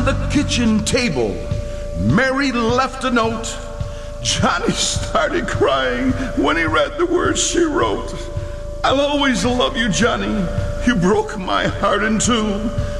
the kitchen table, Mary left a note. Johnny started crying when he read the words she wrote. I'll always love you, Johnny. You broke my heart in two.